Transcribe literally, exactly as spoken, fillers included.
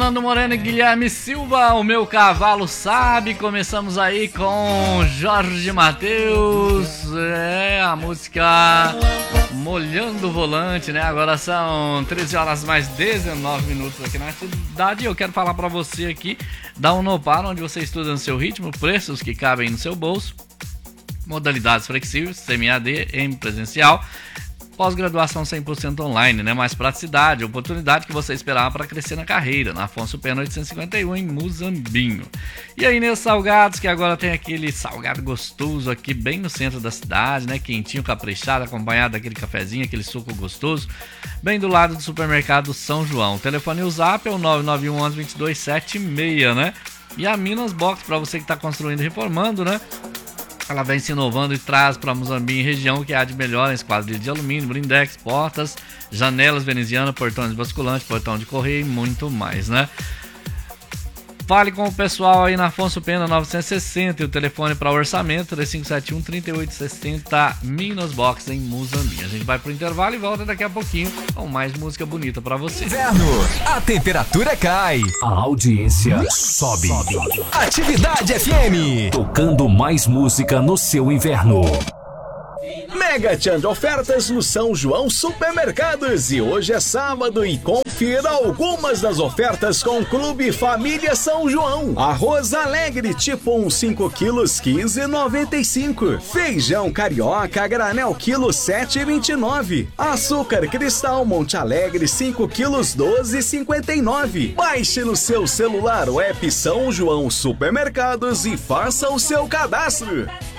Fernando Moreno e Guilherme Silva, o meu cavalo sabe. Começamos aí com Jorge Mateus, é a música Molhando o Volante, né? Agora são treze horas mais dezenove minutos aqui na cidade. Eu quero falar pra você aqui da Unopar, onde você estuda no seu ritmo, preços que cabem no seu bolso, modalidades flexíveis, semi-A D, M presencial, pós-graduação cem por cento online, né? Mais praticidade, oportunidade que você esperava para crescer na carreira, na Afonso Pena oitocentos e cinquenta e um, em Muzambinho. E aí, Inês Salgados, que agora tem aquele salgado gostoso aqui bem no centro da cidade, né? Quentinho, caprichado, acompanhado daquele cafezinho, aquele suco gostoso, bem do lado do supermercado São João. O telefone e o zap é o nove nove um onze, vinte e dois setenta e seis, né? E a Minas Box, para você que está construindo e reformando, né? Ela vem se inovando e traz para Muzambinho e região que há de melhor em esquadrilha de alumínio, blindex, portas, janelas venezianas, portões basculantes, portão de correio e muito mais, né? Fale com o pessoal aí na Afonso Pena novecentos e sessenta e o telefone para orçamento três cinco sete um, três oito seis zero, Minas Box em Muzambinho. A gente vai pro intervalo e volta daqui a pouquinho com mais música bonita para você. Inverno, a temperatura cai, a audiência sobe. sobe. Atividade F M, tocando mais música no seu inverno. Mega Tchan de ofertas no São João Supermercados e hoje é sábado e confira algumas das ofertas com o Clube Família São João. Arroz Alegre tipo um, cinco quilos, quinze reais e noventa e cinco centavos. Feijão carioca granel quilo sete reais e vinte e nove centavos. Açúcar cristal Monte Alegre cinco quilos, doze reais e cinquenta e nove centavos. Baixe no seu celular o app São João Supermercados e faça o seu cadastro.